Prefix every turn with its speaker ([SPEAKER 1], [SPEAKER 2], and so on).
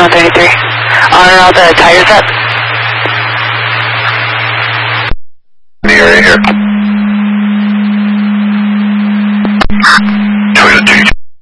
[SPEAKER 1] 133. On route, the tires up.
[SPEAKER 2] In the area here.